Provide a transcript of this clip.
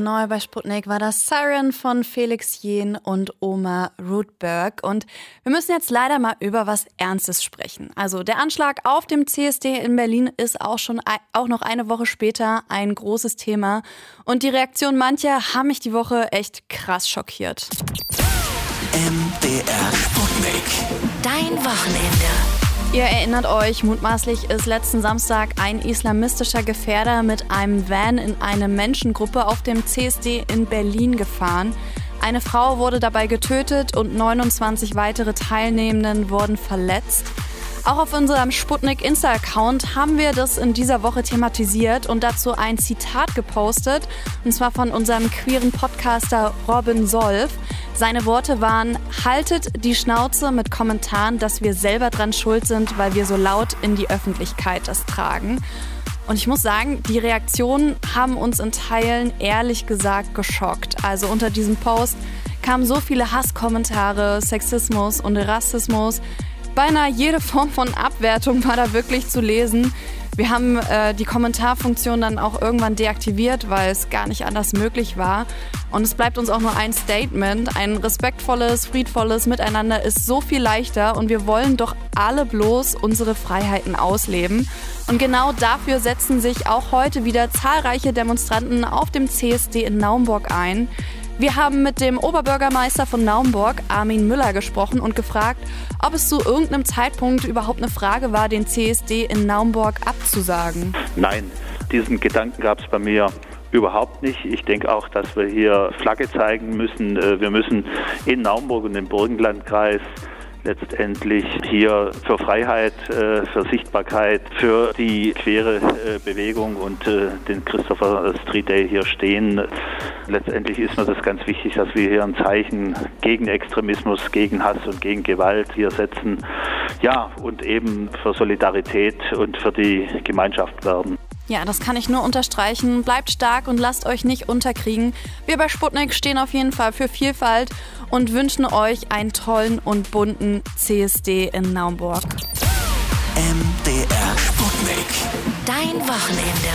Neu bei Sputnik war das Siren von Felix Jähn und Oma Rudberg. Und wir müssen jetzt leider mal über was Ernstes sprechen. Also der Anschlag auf dem CSD in Berlin ist auch noch eine Woche später ein großes Thema. Und die Reaktion mancher haben mich die Woche echt krass schockiert. MDR Sputnik. Dein Wochenende. Ihr erinnert euch, mutmaßlich ist letzten Samstag ein islamistischer Gefährder mit einem Van in eine Menschengruppe auf dem CSD in Berlin gefahren. Eine Frau wurde dabei getötet und 29 weitere Teilnehmenden wurden verletzt. Auch auf unserem Sputnik-Insta-Account haben wir das in dieser Woche thematisiert und dazu ein Zitat gepostet, und zwar von unserem queeren Podcaster Robin Solf. Seine Worte waren: Haltet die Schnauze mit Kommentaren, dass wir selber dran schuld sind, weil wir so laut in die Öffentlichkeit das tragen. Und ich muss sagen, die Reaktionen haben uns in Teilen ehrlich gesagt geschockt. Also unter diesem Post kamen so viele Hasskommentare, Sexismus und Rassismus. Beinahe jede Form von Abwertung war da wirklich zu lesen. Wir haben die Kommentarfunktion dann auch irgendwann deaktiviert, weil es gar nicht anders möglich war. Und es bleibt uns auch nur ein Statement. Ein respektvolles, friedvolles Miteinander ist so viel leichter und wir wollen doch alle bloß unsere Freiheiten ausleben. Und genau dafür setzen sich auch heute wieder zahlreiche Demonstranten auf dem CSD in Naumburg ein. Wir haben mit dem Oberbürgermeister von Naumburg, Armin Müller, gesprochen und gefragt, ob es zu irgendeinem Zeitpunkt überhaupt eine Frage war, den CSD in Naumburg abzusagen. Nein, diesen Gedanken gab es bei mir überhaupt nicht. Ich denke auch, dass wir hier Flagge zeigen müssen. Wir müssen in Naumburg und im Burgenlandkreis letztendlich hier für Freiheit, für Sichtbarkeit, für die queere Bewegung und den Christopher Street Day hier stehen. Letztendlich ist mir das ganz wichtig, dass wir hier ein Zeichen gegen Extremismus, gegen Hass und gegen Gewalt hier setzen. Ja, und eben für Solidarität und für die Gemeinschaft werden. Ja, das kann ich nur unterstreichen. Bleibt stark und lasst euch nicht unterkriegen. Wir bei Sputnik stehen auf jeden Fall für Vielfalt und wünschen euch einen tollen und bunten CSD in Naumburg. MDR Sputnik. Dein Wochenende.